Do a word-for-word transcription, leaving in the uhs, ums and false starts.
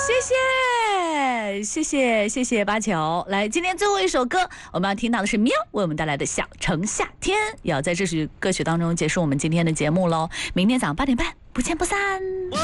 谢谢，谢谢，谢谢八球。来，今天最后一首歌，我们要听到的是喵为我们带来的《小城夏天》，也要在这首歌曲当中结束我们今天的节目喽。明天早上八点半，不见不散。